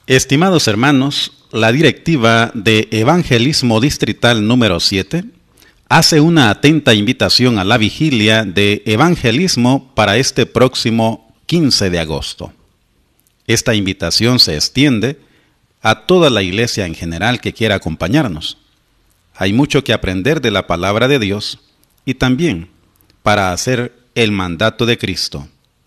Estimados hermanos, la directiva de Evangelismo Distrital número 7 hace una atenta invitación a la vigilia de evangelismo para este próximo 15 de agosto. Esta invitación se extiende a toda la iglesia en general que quiera acompañarnos. Hay mucho que aprender de la palabra de Dios y también para hacer el mandato de Cristo.